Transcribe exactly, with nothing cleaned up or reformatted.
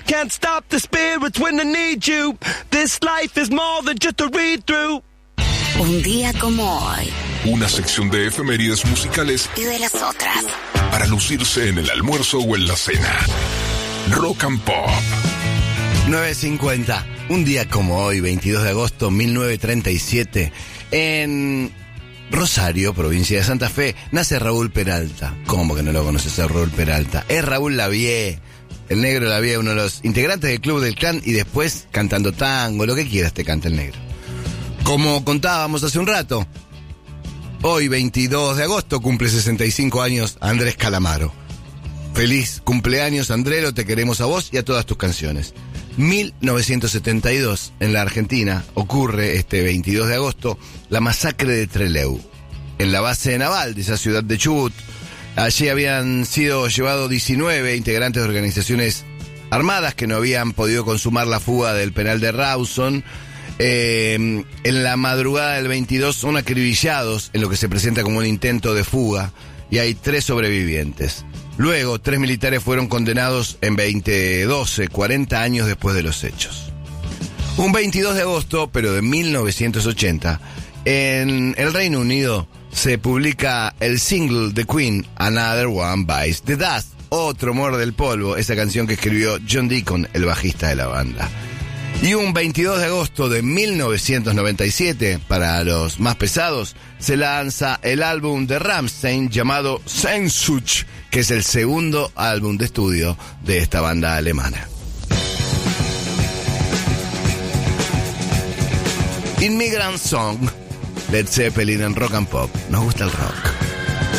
Can't stop the spirits when I need you. This life is more than just a read-through. Un día como hoy. Una sección de efemérides musicales y de las otras. Para lucirse en el almuerzo o en la cena. Rock and Pop. nueve cincuenta. Un día como hoy, veintidós de agosto de mil novecientos treinta y siete, en Rosario, provincia de Santa Fe, nace Raúl Peralta. ¿Cómo que no lo conoces a Raúl Peralta? Es Raúl Lavie, el negro Lavie, uno de los integrantes del Club del Clan, y después cantando tango, lo que quieras te canta el negro. Como contábamos hace un rato, hoy, veintidós de agosto, cumple sesenta y cinco años Andrés Calamaro. Feliz cumpleaños, Andrelo, te queremos a vos y a todas tus canciones. mil novecientos setenta y dos, en la Argentina, ocurre este veintidós de agosto la masacre de Trelew, en la base naval de esa ciudad de Chubut. Allí habían sido llevados diecinueve integrantes de organizaciones armadas que no habían podido consumar la fuga del penal de Rawson. Eh, en la madrugada del veintidós son acribillados en lo que se presenta como un intento de fuga y hay tres sobrevivientes. Luego, tres militares fueron condenados en veinte doce, cuarenta años después de los hechos. Un veintidós de agosto, pero de mil novecientos ochenta, en el Reino Unido se publica el single de Queen, Another One Bites the Dust, otro muerde el polvo, esa canción que escribió John Deacon, el bajista de la banda. Y un veintidós de agosto de mil novecientos noventa y siete, para los más pesados, se lanza el álbum de Rammstein llamado Sehnsucht, que es el segundo álbum de estudio de esta banda alemana. Immigrant Song, Led Zeppelin en Rock and Pop. Nos gusta el rock.